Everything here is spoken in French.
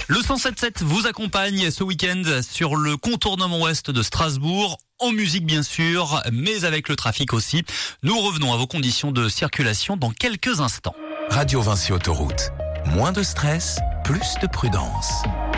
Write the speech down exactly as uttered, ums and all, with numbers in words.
Le cent sept sept vous accompagne ce week-end sur le contournement ouest de Strasbourg, en musique bien sûr, mais avec le trafic aussi. Nous revenons à vos conditions de circulation dans quelques instants. Radio Vinci Autoroute. Moins de stress, plus de prudence.